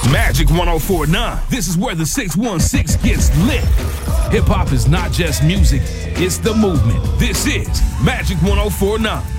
Magic 1049. This is where the 616 gets lit. Hip hop is not just music, it's the movement. This is Magic 1049.